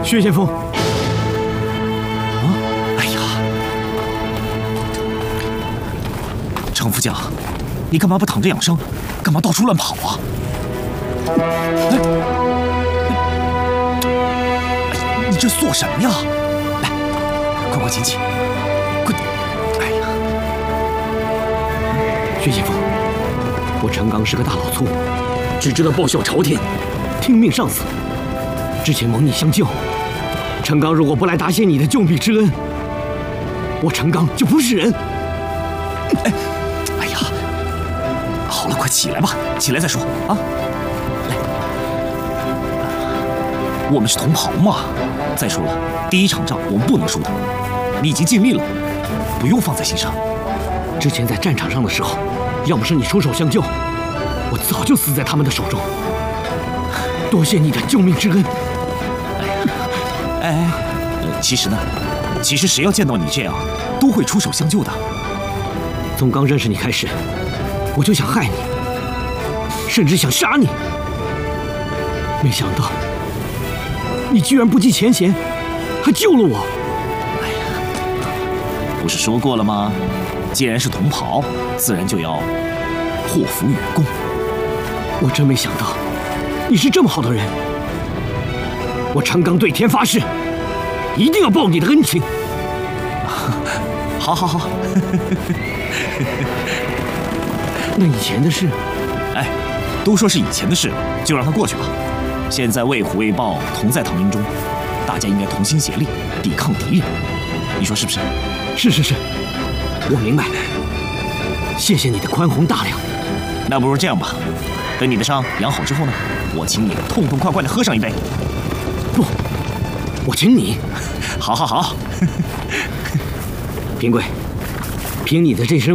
薛先锋。 哎呀，程副将，你干嘛不躺着养伤？干嘛到处乱跑啊？你这做什么呀？来，快紧起，快！哎呀， 薛先锋，我陈刚是个大老粗，只知道报效朝廷，听命上司。之前蒙你相救，陈刚如果不来答谢你的救命之恩，我陈刚就不是人。 哎呀，好了，快起来吧，起来再说啊！来，我们是同袍嘛。再说了，第一场仗我们不能输的，你已经尽力了，不用放在心上。 之前在战场上的时候，要不是你出手相救，我早就死在他们的手中。多谢你的救命之恩。 其实呢，谁要见到你这样，都会出手相救的。 从刚认识你开始，我就想害你，甚至想杀你。没想到，你居然不计前嫌，还救了我。 哎呀，不是说过了吗？既然是同袍，自然就要祸福与共。 我真没想到，你是这么好的人。我陈刚对天发誓，一定要报你的恩情。 好。 那以前的事， 都说是以前的事，就让它过去吧。现在为虎为豹同在唐营中，大家应该同心协力抵抗敌人。你说是不是？ 是，我明白。谢谢你的宽宏大量。 那不如这样吧，等你的伤养好之后呢，我请你痛痛快快地喝上一杯。 不，我请你。 好。 平贵，凭你的这身